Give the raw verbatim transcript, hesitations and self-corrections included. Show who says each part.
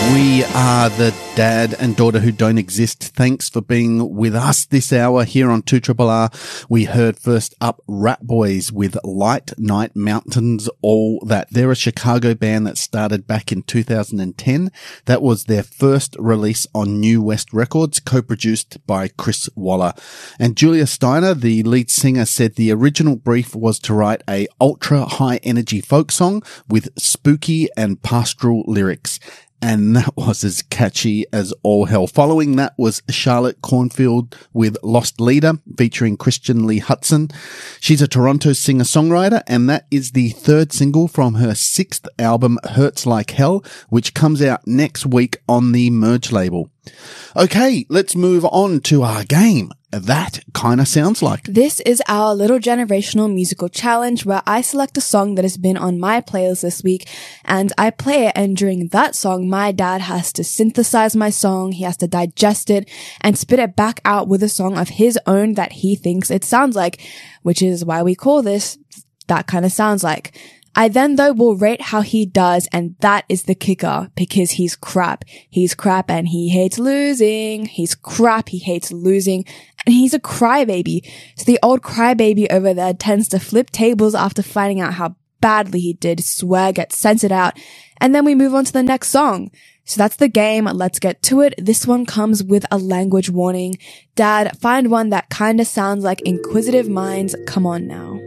Speaker 1: We are the dad and daughter who don't exist. Thanks for being with us this hour here on two R R R. We heard first up Rat Boys with Light Night Mountains, All That. They're a Chicago band that started back in two thousand ten. That was their first release on New West Records, co-produced by Chris Waller. And Julia Steiner, the lead singer, said the original brief was to write a ultra high energy folk song with spooky and pastoral lyrics. And that was as catchy as all hell. Following that was Charlotte Cornfield with Lost Leader featuring Christian Lee Hudson. She's a Toronto singer-songwriter, and that is the third single from her sixth album, Hurts Like Hell, which comes out next week on the Merge label. Okay, let's move on to our game. That kind of sounds like.
Speaker 2: This is our little generational musical challenge where I select a song that has been on my playlist this week and I play it, and during that song, my dad has to synthesize my song, he has to digest it and spit it back out with a song of his own that he thinks it sounds like, which is why we call this That Kind of Sounds Like. I then, though, will rate how he does, and that is the kicker, because he's crap. He's crap and he hates losing. He's crap, he hates losing, and he's a crybaby. So the old crybaby over there tends to flip tables after finding out how badly he did, swear, get censored out, and then we move on to the next song. So that's the game. Let's get to it. This one comes with a language warning. Dad, find one that kinda sounds like Inquisitive Minds. Come on now.